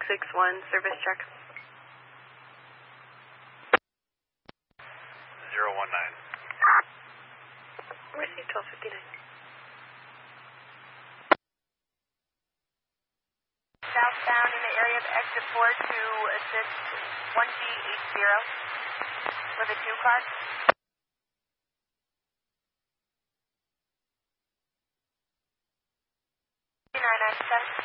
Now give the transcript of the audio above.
661, service check. 019. Receive 1259. Southbound in the area of exit 4 to assist 1G80 with a 2-car. 997.